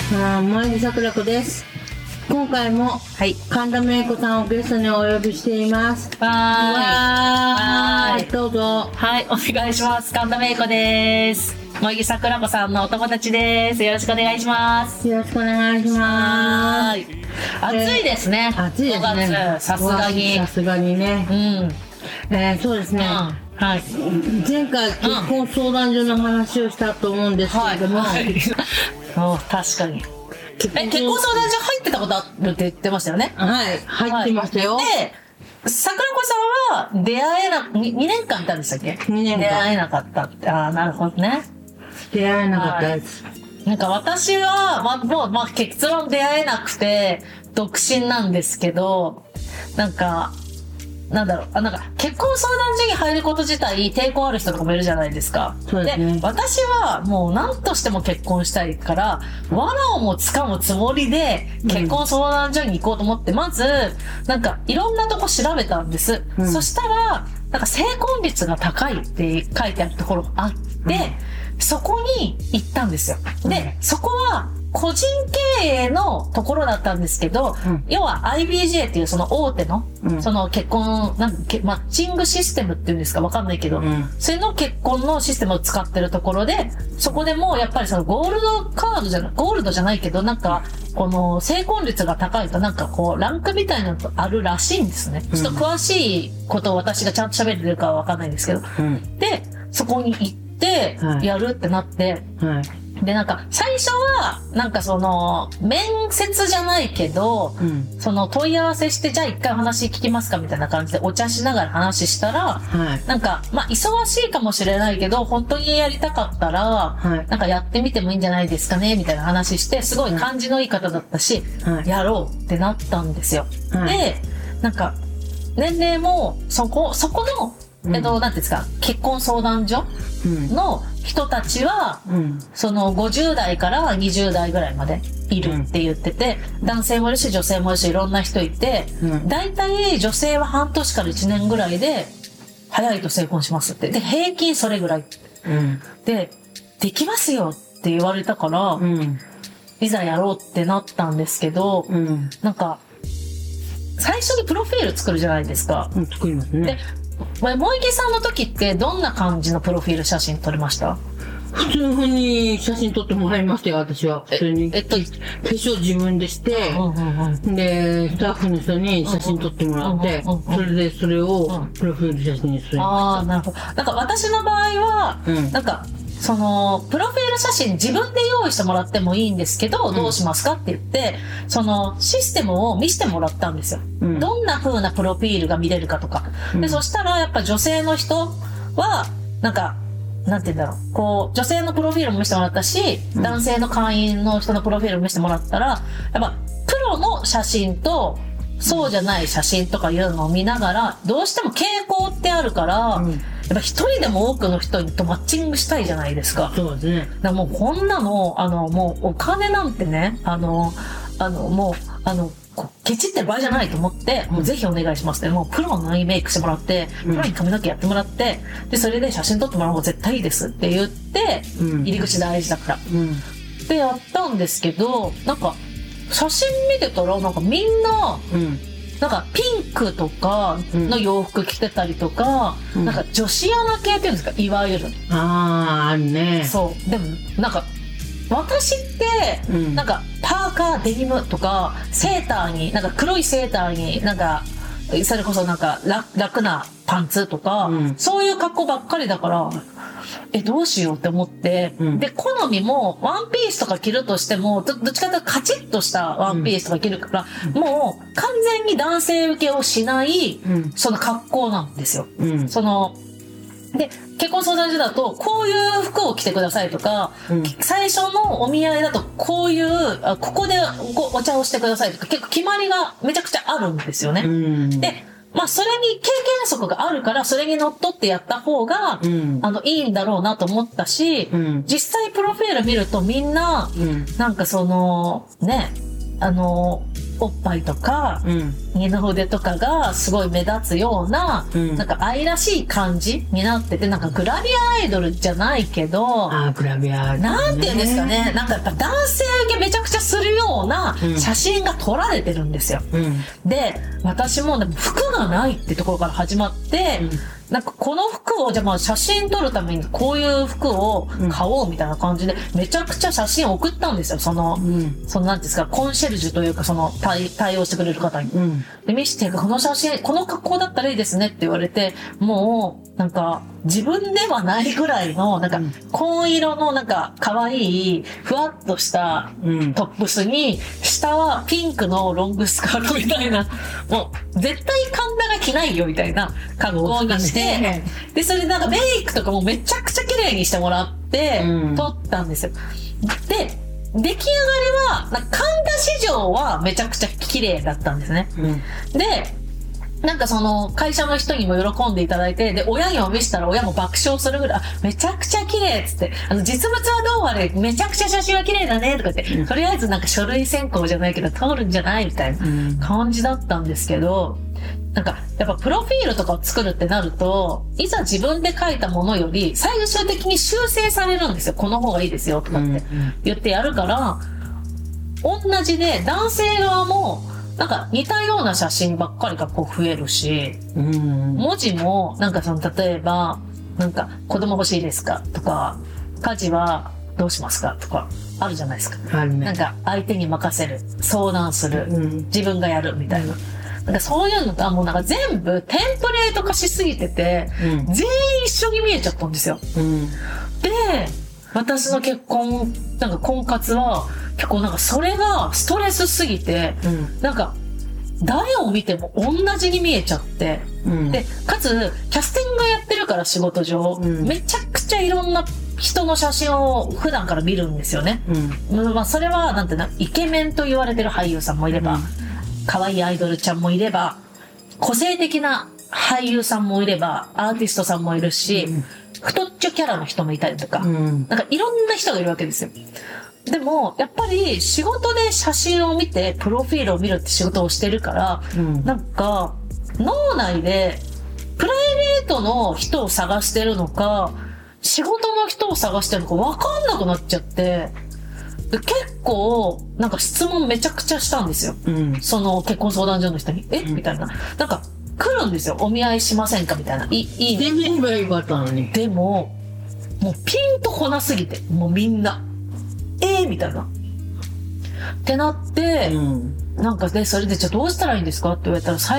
前木桜子です。今回も、 はい。 神田芽衣子さんをゲストにお呼びしています。 はーい。 どうぞ。 はい、お願いします。神田芽衣子です。萌木桜子さんのお友達です。よろしくお願いします。 よろしくお願いします。 暑いですね。 暑いですね。 5月、さすがに。 さすがにね。そうですね。 はい。 前回、結婚相談所の話をしたと思うんですけれども。 確かに。結婚相談所入ってたことあるって言ってましたよね。 はい、入ってましたよ。 で、桜子さんは出会えな、2年間いたんでしたっけ ?2 年間。 出会えなかったって。なるほどね。 出会えなかったです。 なんか私は、もう、結論出会えなくて、独身なんですけど、なんか結婚相談所に入ること自体抵抗ある人とかもいるじゃないですか。 そうですね。 で、私はもう何としても結婚したいから、罠をも掴むつもりで結婚相談所に行こうと思って、まず、いろんなとこ調べたんです。そしたら、成婚率が高いって書いてあるところがあって、そこに行ったんですよ。で、そこは、個人経営のところだったんですけど、要は IBJ っていうその大手の、その結婚、マッチングシステムっていうんですかわかんないけど、それの結婚のシステムを使ってるところで、そこでもやっぱりそのゴールドじゃないけど、この成婚率が高いとランクみたいなのあるらしいんですね。ちょっと詳しいことを私がちゃんと喋れるかはわかんないんですけど、で、そこに行って、やるってなって、で、最初は、面接じゃないけど、その問い合わせして、じゃあ一回話聞きますかみたいな感じでお茶しながら話したら、忙しいかもしれないけど、本当にやりたかったら、やってみてもいいんじゃないですかねみたいな話して、すごい感じのいい方だったし、やろうってなったんですよ。で、年齢も、そこの、なんていうんですか、結婚相談所の人たちは、その50代から20代ぐらいまでいるって言ってて、男性もいるし女性もいるしいろんな人いて、だいたい女性は半年から1年ぐらいで、早いと成婚しますって。で、平均それぐらい。で、できますよって言われたから、いざやろうってなったんですけど、最初にプロフィール作るじゃないですか。 作りますね。 萌木さんの時ってどんな感じのプロフィール写真撮れました？ 普通に写真撮ってもらいましたよ、私は。普通に。化粧自分でして、で、スタッフの人に写真撮ってもらって、それをプロフィール写真にする。 なるほど。私の場合は、その、プロフィール写真自分で用意してもらってもいいんですけど、どうしますかって言って、その、システムを見せてもらったんですよ。どんな風なプロフィールが見れるかとか。で、そしたら、やっぱ女性の人は、なんて言うんだろう。女性のプロフィールも見せてもらったし、男性の会員の人のプロフィールも見せてもらったら、やっぱ、プロの写真と、そうじゃない写真とかいうのを見ながら、どうしても傾向ってあるから、やっぱ一人でも多くの人とマッチングしたいじゃないですか。 そうですね。 もうこんなの、もうお金なんてね、ケチってる場合じゃないと思って、もうぜひお願いしますって、もうプロのメイクしてもらって、プロに髪の毛やってもらって、で、それで写真撮ってもらう方が絶対いいですって言って、入り口大事だから。で、やったんですけど、写真見てたら、みんな、ピンクとかの洋服着てたりとか、女子アナ系っていうんですか、いわゆる。 あるね。 そう。でも、私って、パーカー、デニムとか、セーターに、黒いセーターに、それこそ楽なパンツとか、そういう格好ばっかりだから、どうしようって思って、で、好みも、ワンピースとか着るとしても、どっちかというとカチッとしたワンピースとか着るから、もう、完全に男性受けをしない、その格好なんですよ。で、結婚相談所だと、こういう服を着てくださいとか、最初のお見合いだと、こういう、ここでお茶をしてくださいとか、結構決まりがめちゃくちゃあるんですよね。で、それに経験則があるから、それにのっとってやった方が、いいんだろうなと思ったし、実際プロフィール見るとみんな、 おっぱいとか、 うん。 二の腕とかがすごい目立つような、 うんなんか愛らしい感じになってて、なんかグラビアアイドルじゃないけど、 ああ、グラビア、ね。 なんて言うんですかね、なんかやっぱ男性受けめちゃくちゃするような写真が撮られてるんですよ。 うん。 で、私もでも服がないってところから始まって、なんかこの服をじゃあまあ写真撮るためにこういう服を買おうみたいな感じで、めちゃくちゃ写真を送ったんですよ。そのなんていうんですか、コンシェルジュというかその対応してくれる方に。で、見して、この写真、この格好だったらいいですねって言われて、もう、なんか、自分ではないぐらいの、なんか、紺色のなんか、可愛い、ふわっとしたトップスに、下はピンクのロングスカートみたいな、もう、絶対神田が着ないよみたいな格好にして、で、それでなんかメイクとかもめちゃくちゃ綺麗にしてもらって、撮ったんですよ。で、出来上がりは、神田市場はめちゃくちゃ綺麗だったんですね。で、なんかその会社の人にも喜んでいただいて、で、親にも見せたら親も爆笑するぐらい、めちゃくちゃ綺麗っつって、実物はどうあれ、めちゃくちゃ写真は綺麗だねとか言って、とりあえずなんか書類選考じゃないけど通るんじゃないみたいな感じだったんですけど、なんか、やっぱプロフィールとかを作るってなると、いざ自分で書いたものより、最終的に修正されるんですよ。この方がいいですよとかって言ってやるから、同じで男性側も、なんか似たような写真ばっかりがこう増えるし、文字も、なんかその、例えば、なんか、子供欲しいですかとか、家事はどうしますかとか、あるじゃないですか。なんか、相手に任せる、相談する、自分がやるみたいな。なんかそういうのがもうなんか全部テンプレート化しすぎてて、全員一緒に見えちゃったんですよ。で、私の結婚、なんか婚活は、結構なんかそれがストレスすぎて、なんか、誰を見ても同じに見えちゃって、で、かつ、キャスティングやってるから仕事上、めちゃくちゃいろんな人の写真を普段から見るんですよね。まあそれは、なんていうの、イケメンと言われてる俳優さんもいれば、可愛いアイドルちゃんもいれば、個性的な俳優さんもいれば、アーティストさんもいるし、太っちょキャラの人もいたりとか、なんかいろんな人がいるわけですよ。でも、やっぱり仕事で写真を見て、プロフィールを見るって仕事をしてるから、なんか、脳内で、プライベートの人を探してるのか、仕事の人を探してるのか分かんなくなっちゃって、で結構、なんか質問めちゃくちゃしたんですよ。その結婚相談所の人に。みたいな。なんか、来るんですよ。お見合いしませんかみたいな。いいね。 全然言えばよかったのに。 でも、もうピンとこなすぎて、もうみんな。みたいな。ってなって、なんかで、それでじゃあどうしたらいいんですかって言われたら、